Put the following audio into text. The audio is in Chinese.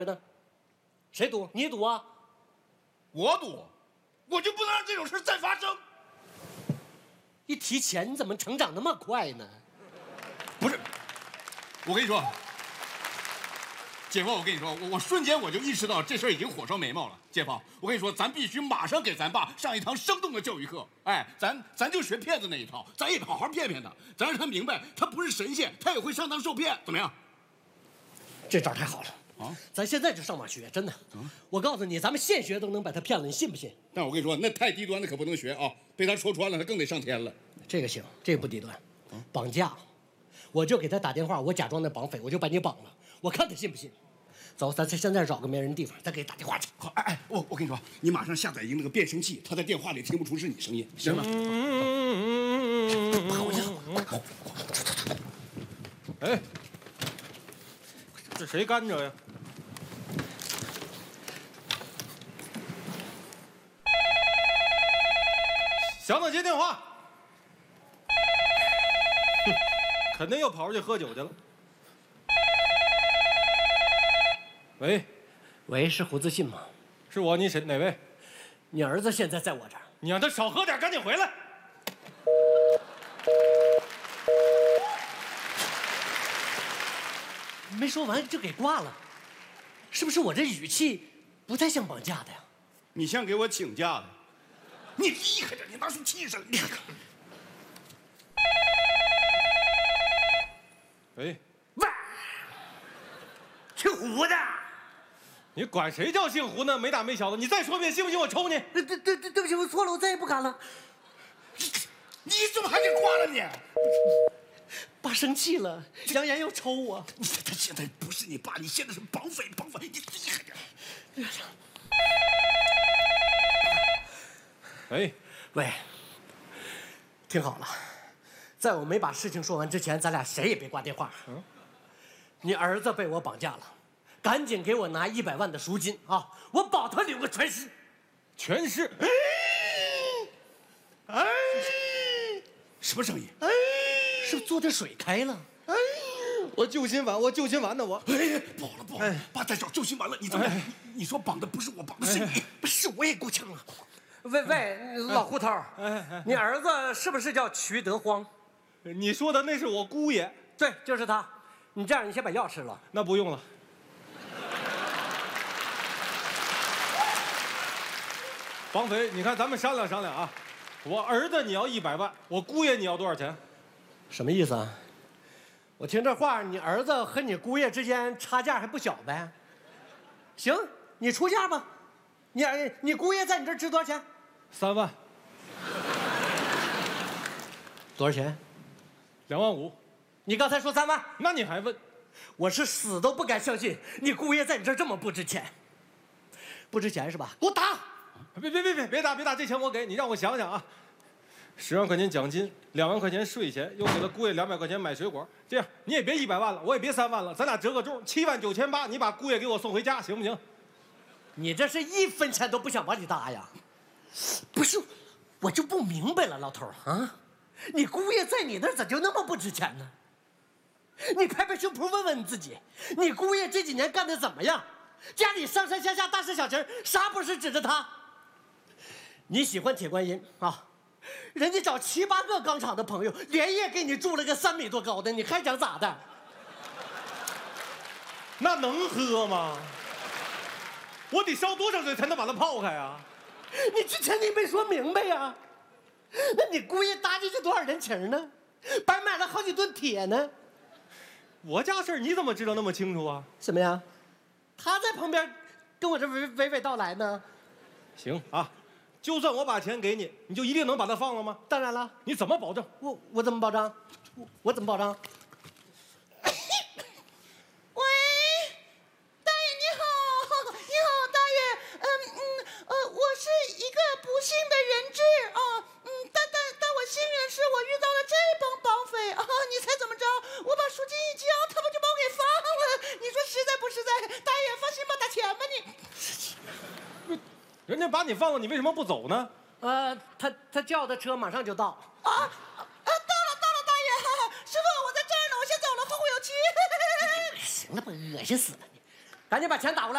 呢？谁赌？你赌啊？ 我赌，我就不能让这种事再发生。 一提钱，你怎么成长那么快呢？ 不是，我跟你说，姐夫，我跟你说，我瞬间我就意识到这事儿已经火烧眉毛了。姐夫，我跟你说，咱必须马上给咱爸上一堂生动的教育课。哎，咱就学骗子那一套，咱也好好骗骗他，咱让他明白他不是神仙，他也会上当受骗，怎么样？ 这招太好了啊！咱现在就上网学，真的。我告诉你，咱们现学都能把他骗了，你信不信？ 但我跟你说，那太低端的可不能学啊！被他说穿了，他更得上天了。 这个行，这个不低端。绑架，我就给他打电话，我假装那绑匪，我就把你绑了，我看他信不信。走，咱现在找个没人地方，再给他打电话去。 好，哎，我跟你说，你马上下载一个那个变声器，他在电话里听不出是你声音，行吗？ 跑去！ 哎，这谁干着呀？响子接电话，哼，肯定又跑出去喝酒去了。喂， 喂，是胡自信吗？ 是我，你谁？哪位？ 你儿子现在在我这儿。 你让他少喝点，赶紧回来。 没说完就给挂了，是不是我这语气不太像绑架的呀？ 你像给我请假的，你厉害着，你拿出气势来。 喂， 喂，姓胡的。 你管谁叫姓胡呢？没大没小的，你再说一遍，信不信我抽你？ 对不起，我错了，我再也不敢了。 你怎么还给挂了你？ 爸生气了，扬言要抽我。 他现在不是你爸，你现在是绑匪，你厉害着。 喂，听好了，在我没把事情说完之前，咱俩谁也别挂电话。你儿子被我绑架了，赶紧给我拿100万的赎金啊！我保他留个全尸。 全尸。 哎，什么声音？哎， 是不是坐的水开了？ 哎，我救心丸，呢我。 哎，不好了，爸在找救心丸了，你怎么？你说绑的不是我，绑的是你， 不是我也够呛了。喂，老胡头，你儿子是不是叫瞿德荒？ 你说的那是我姑爷。 对，就是他。你这样，你先把药吃了。 那不用了。绑匪，你看咱们商量商量啊，我儿子你要100万，我姑爷你要多少钱？ 什么意思啊？我听这话，你儿子和你姑爷之间差价还不小呗？行，你出价吧。你姑爷在你这儿值多少钱 ？3万。 多少钱 ？2万5。 你刚才说3万， 那你还问？ 我是死都不敢相信你姑爷在你这儿这么不值钱。不值钱是吧？给我打！ 别打，这钱我给你，让我想想啊。10万块钱奖金，2万块钱税钱，又给了姑爷200块钱买水果。这样你也别100万了，我也别3万了，咱俩折个中，7万9千8，你把姑爷给我送回家，行不行？ 你这是1分钱都不想往里搭呀？不是，我就不明白了，老头啊，你姑爷在你那儿咋就那么不值钱呢？你拍拍胸脯问问你自己，你姑爷这几年干的怎么样？家里上上下下大事小情啥不是指着他？你喜欢铁观音啊？人家找7、8个钢厂的朋友，连夜给你筑了个3米多高的，你还想咋的？ 那能喝吗？我得烧多少水才能把它泡开啊？ 你之前你没说明白呀？那你姑爷搭进去多少人情呢？白买了好几吨铁呢。 我家事儿你怎么知道那么清楚啊？ 什么呀？他在旁边跟我这娓娓道来呢。 行啊，就算我把钱给你，你就一定能把它放了吗？ 当然了。 你怎么保证？ 我怎么保障？我怎么保障？ 喂，大爷你好，大爷，我是一个不幸的人质啊，但我幸运是我遇到了这帮绑匪啊，你猜怎么着？我把赎金一交，他们就把我给放了，你说实在不实在？大爷放心吧，打钱吧你。 人家把你放了，你为什么不走呢？ 他叫的车马上就到。 到了，大爷，师傅，我在这儿呢，我先走了，后会有期。 行了吧，恶心死了你！赶紧把钱打过来。